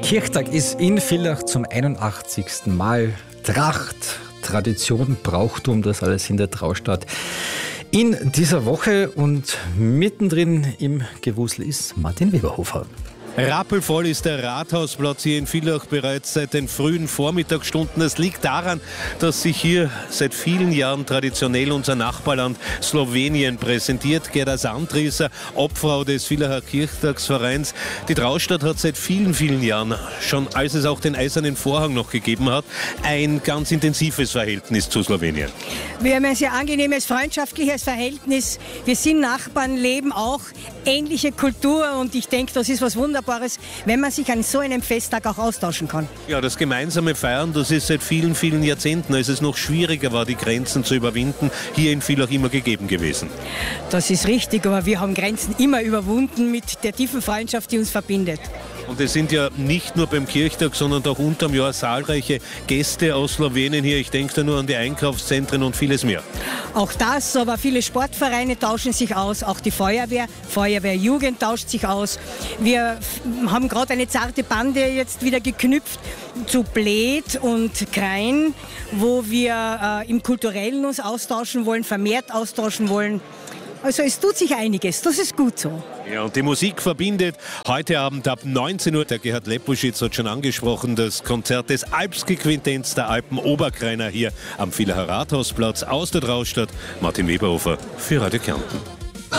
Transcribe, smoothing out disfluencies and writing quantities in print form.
Kirchtag ist in Villach zum 81. Mal. Tracht, Tradition, Brauchtum, das alles in der Traustadt in dieser Woche. Und mittendrin im Gewusel ist Martin Weberhofer. Rappelvoll ist der Rathausplatz hier in Villach bereits seit den frühen Vormittagsstunden. Es liegt daran, dass sich hier seit vielen Jahren traditionell unser Nachbarland Slowenien präsentiert. Gerda Sandrieser, Obfrau des Villacher Kirchtagsvereins. Die Traustadt hat seit vielen, vielen Jahren, schon als es auch den Eisernen Vorhang noch gegeben hat, ein ganz intensives Verhältnis zu Slowenien. Wir haben ein sehr angenehmes, freundschaftliches Verhältnis. Wir sind Nachbarn, leben auch ähnliche Kultur und ich denke, das ist was Wunderbares, wenn man sich an so einem Festtag auch austauschen kann. Ja, das gemeinsame Feiern, das ist seit vielen, vielen Jahrzehnten, als es noch schwieriger war, die Grenzen zu überwinden, hier in Villach immer gegeben gewesen. Das ist richtig, aber wir haben Grenzen immer überwunden mit der tiefen Freundschaft, die uns verbindet. Und es sind ja nicht nur beim Kirchtag, sondern auch unterm Jahr zahlreiche Gäste aus Slowenien hier. Ich denke da nur an die Einkaufszentren und vieles mehr. Auch das, aber viele Sportvereine tauschen sich aus, auch die Feuerwehrjugend tauscht sich aus. Wir haben gerade eine zarte Bande jetzt wieder geknüpft zu Bled und Krain, wo wir im Kulturellen uns austauschen wollen, vermehrt austauschen wollen. Also es tut sich einiges, das ist gut so. Ja, und die Musik verbindet. Heute Abend ab 19 Uhr, der Gerhard Lepuschitz hat schon angesprochen, das Konzert des Alpski-Quintetts der Alpen-Oberkrainer hier am Villacher Rathausplatz aus der Traustadt. Martin Weberhofer für Radio Kärnten.